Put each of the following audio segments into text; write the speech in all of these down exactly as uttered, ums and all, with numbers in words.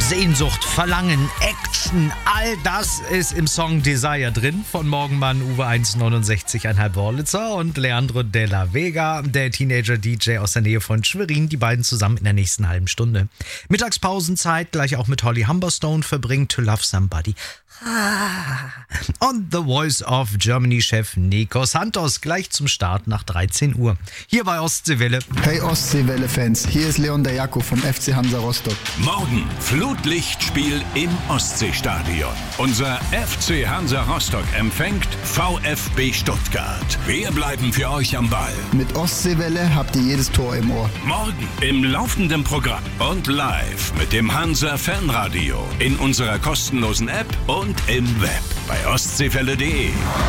Sehnsucht, Verlangen, Action, all das ist im Song Desire drin von Morgenmann, Uwe eins neunundsechzig Komma fünf Wörlitzer und Leandro Della Vega, der Teenager-D J aus der Nähe von Schwerin, die beiden zusammen in der nächsten halben Stunde. Mittagspausenzeit gleich auch mit Holly Humberstone verbringt To Love Somebody. Und The Voice of Germany-Chef Nico Santos gleich zum Start nach dreizehn Uhr. Hier bei Ostseewelle. Hey Ostseewelle-Fans, hier ist Leon der Jakob vom F C Hansa Rostock. Morgen Flutlichtspiel im Ostseestadion. Unser F C Hansa Rostock empfängt VfB Stuttgart. Wir bleiben für euch am Ball. Mit Ostseewelle habt ihr jedes Tor im Ohr. Morgen im laufenden Programm und live mit dem Hansa Fanradio in unserer kostenlosen App und im Web bei ostseewelle punkt de.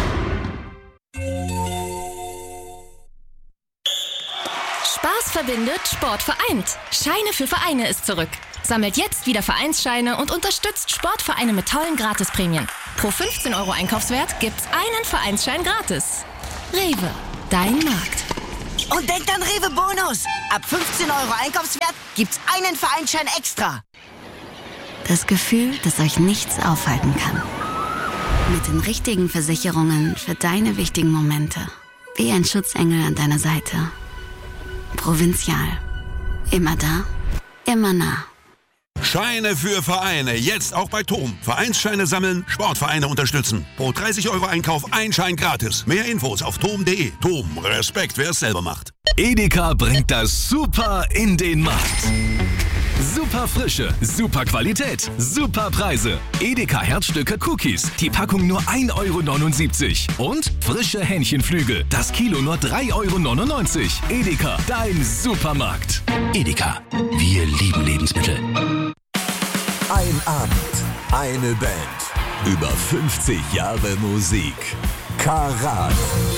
Spaß verbindet, Sport vereint. Scheine für Vereine ist zurück. Sammelt jetzt wieder Vereinsscheine und unterstützt Sportvereine mit tollen Gratisprämien. Pro fünfzehn Euro Einkaufswert gibt's einen Vereinsschein gratis. Rewe, dein Markt. Und denkt an Rewe Bonus. Ab fünfzehn Euro Einkaufswert gibt's einen Vereinsschein extra. Das Gefühl, dass euch nichts aufhalten kann. Mit den richtigen Versicherungen für deine wichtigen Momente. Wie ein Schutzengel an deiner Seite. Provinzial. Immer da, immer nah. Scheine für Vereine, jetzt auch bei Tom. Vereinsscheine sammeln, Sportvereine unterstützen. Pro dreißig Euro Einkauf ein Schein gratis. Mehr Infos auf tom punkt de. Tom, Respekt, wer es selber macht. Edeka bringt das Super in den Markt. Super Frische, super Qualität, super Preise. Edeka Herzstücke Cookies, die Packung nur ein Euro neunundsiebzig. Und frische Hähnchenflügel, das Kilo nur drei Euro neunundneunzig. Edeka, dein Supermarkt. Edeka, wir lieben Lebensmittel. Ein Abend, eine Band, über fünfzig Jahre Musik. Karat.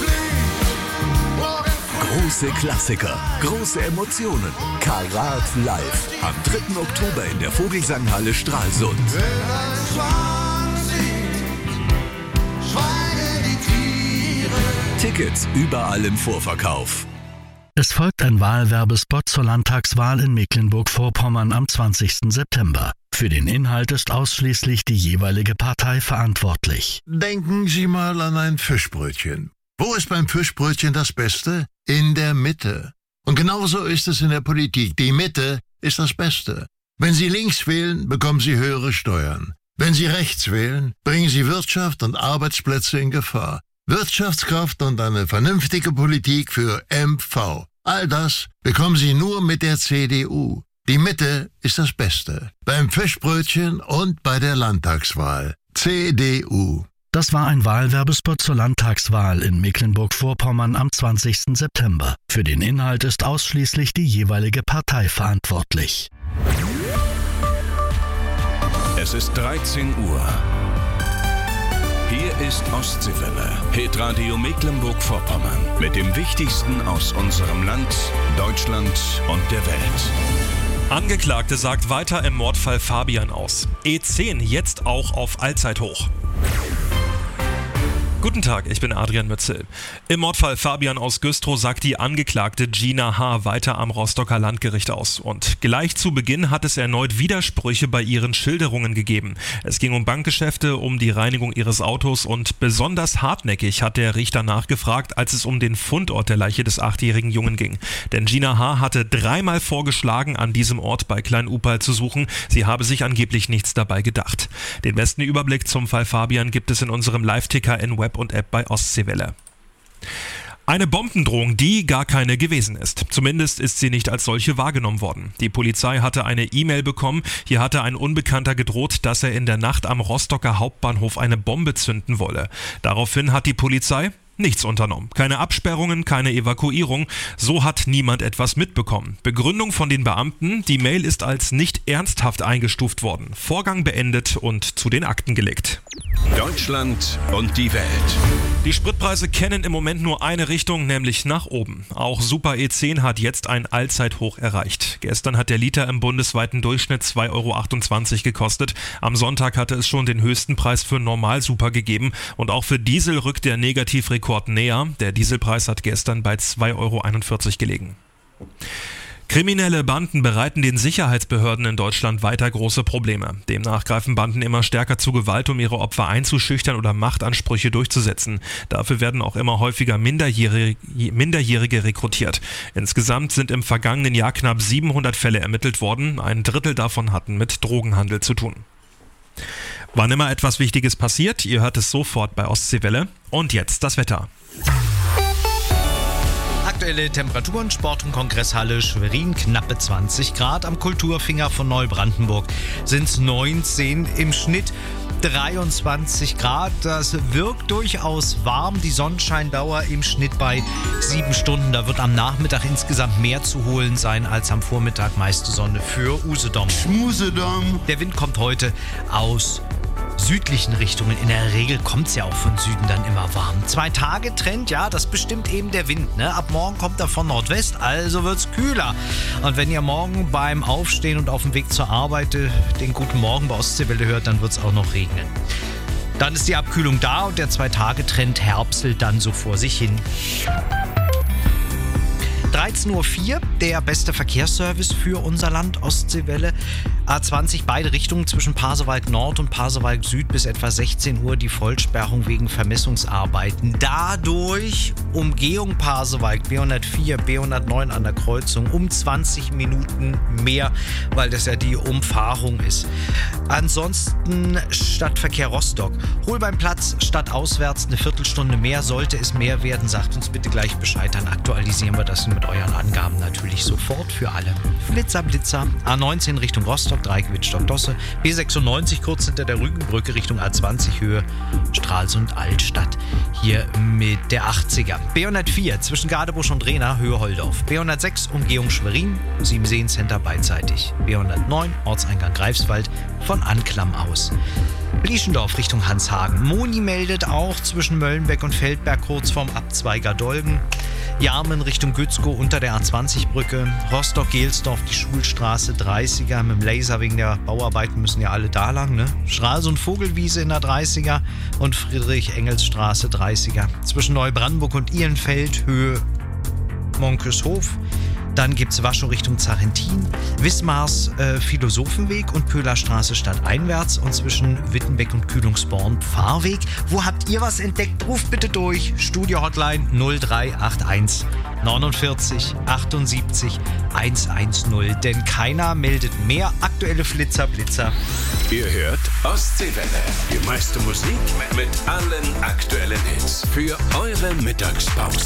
Große Klassiker, große Emotionen. Karat live. Am dritten Oktober in der Vogelsanghalle Stralsund. Tickets überall im Vorverkauf. Es folgt ein Wahlwerbespot zur Landtagswahl in Mecklenburg-Vorpommern am zwanzigsten September. Für den Inhalt ist ausschließlich die jeweilige Partei verantwortlich. Denken Sie mal an ein Fischbrötchen. Wo ist beim Fischbrötchen das Beste? In der Mitte. Und genauso ist es in der Politik. Die Mitte ist das Beste. Wenn Sie links wählen, bekommen Sie höhere Steuern. Wenn Sie rechts wählen, bringen Sie Wirtschaft und Arbeitsplätze in Gefahr. Wirtschaftskraft und eine vernünftige Politik für M V. All das bekommen Sie nur mit der C D U. Die Mitte ist das Beste. Beim Fischbrötchen und bei der Landtagswahl. C D U. Das war ein Wahlwerbespot zur Landtagswahl in Mecklenburg-Vorpommern am zwanzigsten September. Für den Inhalt ist ausschließlich die jeweilige Partei verantwortlich. Es ist dreizehn Uhr. Hier ist Ostseewelle, Hitradio Mecklenburg-Vorpommern. Mit dem Wichtigsten aus unserem Land, Deutschland und der Welt. Angeklagte sagt weiter im Mordfall Fabian aus. E zehn jetzt auch auf Allzeithoch. Guten Tag, ich bin Adrian Mützel. Im Mordfall Fabian aus Güstrow sagt die Angeklagte Gina H. weiter am Rostocker Landgericht aus. Und gleich zu Beginn hat es erneut Widersprüche bei ihren Schilderungen gegeben. Es ging um Bankgeschäfte, um die Reinigung ihres Autos und besonders hartnäckig hat der Richter nachgefragt, als es um den Fundort der Leiche des achtjährigen Jungen ging. Denn Gina H. hatte dreimal vorgeschlagen, an diesem Ort bei Klein-Upal zu suchen. Sie habe sich angeblich nichts dabei gedacht. Den besten Überblick zum Fall Fabian gibt es in unserem Live-Ticker in Web und App bei Ostseewelle. Eine Bombendrohung, die gar keine gewesen ist. Zumindest ist sie nicht als solche wahrgenommen worden. Die Polizei hatte eine E-Mail bekommen. Hier hatte ein Unbekannter gedroht, dass er in der Nacht am Rostocker Hauptbahnhof eine Bombe zünden wolle. Daraufhin hat die Polizei nichts unternommen. Keine Absperrungen, keine Evakuierung. So hat niemand etwas mitbekommen. Begründung von den Beamten: Die Mail ist als nicht ernsthaft eingestuft worden. Vorgang beendet und zu den Akten gelegt. Deutschland und die Welt. Die Spritpreise kennen im Moment nur eine Richtung, nämlich nach oben. Auch Super E zehn hat jetzt ein Allzeithoch erreicht. Gestern hat der Liter im bundesweiten Durchschnitt zwei Euro achtundzwanzig gekostet. Am Sonntag hatte es schon den höchsten Preis für Normal-Super gegeben. Und auch für Diesel rückt der Negativrekord näher. Der Dieselpreis hat gestern bei zwei Euro einundvierzig gelegen. Kriminelle Banden bereiten den Sicherheitsbehörden in Deutschland weiter große Probleme. Demnach greifen Banden immer stärker zu Gewalt, um ihre Opfer einzuschüchtern oder Machtansprüche durchzusetzen. Dafür werden auch immer häufiger Minderjährige, Minderjährige rekrutiert. Insgesamt sind im vergangenen Jahr knapp siebenhundert Fälle ermittelt worden. Ein Drittel davon hatten mit Drogenhandel zu tun. Wann immer etwas Wichtiges passiert, ihr hört es sofort bei Ostseewelle. Und jetzt das Wetter. Aktuelle Temperaturen, Sport- und Kongresshalle Schwerin, knappe zwanzig Grad. Am Kulturfinger von Neubrandenburg sind es neunzehn, im Schnitt dreiundzwanzig Grad. Das wirkt durchaus warm. Die Sonnenscheindauer im Schnitt bei sieben Stunden. Da wird am Nachmittag insgesamt mehr zu holen sein als am Vormittag. Meiste Sonne für Usedom. Schmusedom. Der Wind kommt heute aus südlichen Richtungen. In der Regel kommt es ja auch von Süden dann immer warm. Zwei Tage Trend, ja, das bestimmt eben der Wind. Ne? Ab morgen kommt er von Nordwest, also wird es kühler. Und wenn ihr morgen beim Aufstehen und auf dem Weg zur Arbeit den Guten Morgen bei Ostseewelle hört, dann wird es auch noch regnen. Dann ist die Abkühlung da und der zwei Tage Trend herbstelt dann so vor sich hin. dreizehn Uhr vier, der beste Verkehrsservice für unser Land, Ostseewelle. A zwanzig, beide Richtungen zwischen Pasewalk Nord und Pasewalk Süd bis etwa sechzehn Uhr die Vollsperrung wegen Vermessungsarbeiten. Dadurch Umgehung Pasewalk B hundertvier, B hundertneun an der Kreuzung um zwanzig Minuten mehr, weil das ja die Umfahrung ist. Ansonsten Stadtverkehr Rostock. Holbeinplatz stadtauswärts eine Viertelstunde mehr. Sollte es mehr werden, sagt uns bitte gleich Bescheid, dann aktualisieren wir das mit euren Angaben natürlich sofort für alle. Flitzer, Blitzer, A neunzehn Richtung Rostock, Dreieck Wittstock-Dosse, B sechsundneunzig kurz hinter der Rügenbrücke Richtung A zwanzig Höhe Stralsund Altstadt. Hier mit der achtziger. B hundertvier zwischen Gadebusch und Rehna Höhe Holdorf. B hundertsechs Umgehung Schwerin, Siebenseen Center beidseitig. B hundertneun Ortseingang Greifswald von Anklam aus. Lieschendorf Richtung Hanshagen. Moni meldet auch zwischen Möllenbeck und Feldberg kurz vorm Abzweiger Dolgen. Jarmen Richtung Gützkow unter der A zwanzig Brücke. Rostock-Gelsdorf die Schulstraße dreißiger. Mit dem Laser wegen der Bauarbeiten müssen ja alle da lang. Ne? Stralsund Vogelwiese in der dreißiger und Friedrich-Engels-Straße dreißiger. Zwischen Neubrandenburg und Ihlenfeld Höhe Monkeshof. Dann gibt es Waschow Richtung Zarentin, Wismars äh, Philosophenweg und Pöhlerstraße stadteinwärts und zwischen Wittenbeck und Kühlungsborn Fahrweg. Wo habt ihr was entdeckt? Ruft bitte durch. Studio-Hotline null drei acht eins neunundvierzig achtundsiebzig hundertzehn, denn keiner meldet mehr aktuelle Flitzer, Blitzer. Ihr hört Ostseewelle. Die meiste Musik mit allen aktuellen Hits für eure Mittagspause.